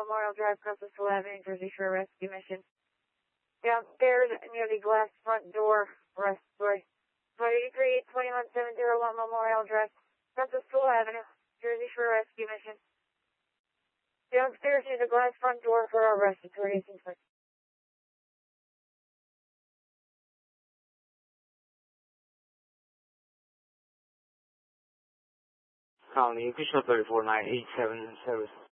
Memorial Drive, Coastal Avenue, Jersey Shore Rescue Mission. Downstairs near the glass front door, Respiratory. 238-21701 Memorial Drive, Coastal Avenue, Jersey Shore Rescue Mission. Downstairs near the glass front door for our respiratory assistance. County official 34987 service.